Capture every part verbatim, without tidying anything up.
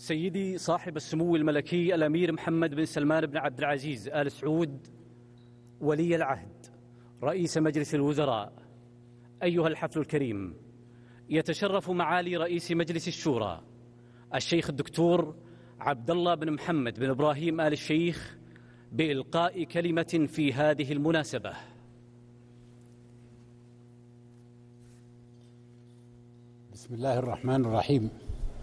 سيدي صاحب السمو الملكي الأمير محمد بن سلمان بن عبد العزيز آل سعود ولي العهد رئيس مجلس الوزراء، أيها الحفل الكريم، يتشرف معالي رئيس مجلس الشورى الشيخ الدكتور عبد الله بن محمد بن إبراهيم آل الشيخ بإلقاء كلمة في هذه المناسبة. بسم الله الرحمن الرحيم.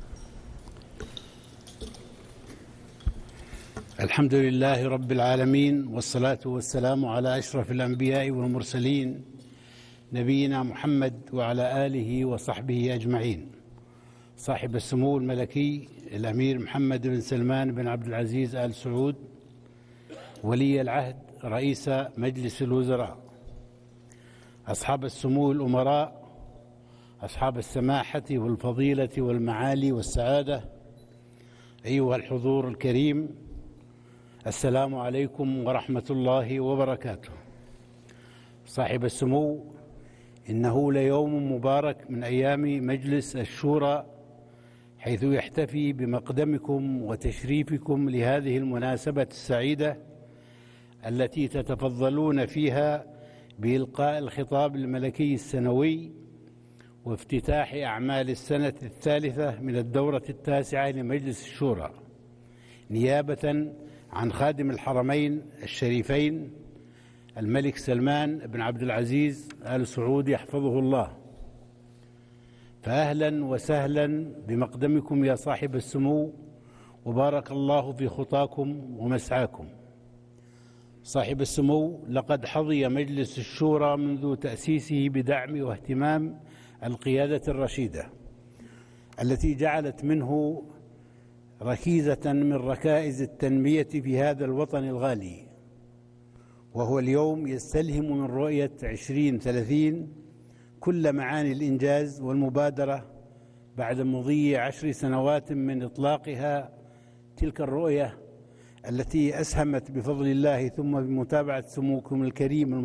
الحمد لله رب العالمين، والصلاة والسلام على أشرف الأنبياء والمرسلين نبينا محمد وعلى آله وصحبه أجمعين. صاحب السمو الملكي الأمير محمد بن سلمان بن عبد العزيز آل سعود ولي العهد رئيس مجلس الوزراء، أصحاب السمو الأمراء، أصحاب السماحة والفضيلة والمعالي والسعادة، أيها الحضور الكريم، السلام عليكم ورحمة الله وبركاته. صاحب السمو، إنه ليوم مبارك من أيام مجلس الشورى، حيث يحتفي بمقدمكم وتشريفكم لهذه المناسبة السعيدة التي تتفضلون فيها بإلقاء الخطاب الملكي السنوي وافتتاح أعمال السنة الثالثة من الدورة التاسعة لمجلس الشورى، نيابة عن خادم الحرمين الشريفين الملك سلمان بن عبد العزيز آل سعود يحفظه الله. فأهلا وسهلا بمقدمكم يا صاحب السمو، وبارك الله في خطاكم ومسعاكم. صاحب السمو، لقد حظي مجلس الشورى منذ تأسيسه بدعم واهتمام القيادة الرشيدة التي جعلت منه ركيزة من ركائز التنمية في هذا الوطن الغالي، وهو اليوم يستلهم من رؤية عشرين ثلاثين كل معاني الإنجاز والمبادرة بعد مضي عشر سنوات من إطلاقها تلك الرؤية التي أسهمت بفضل الله ثم بمتابعة سموكم الكريم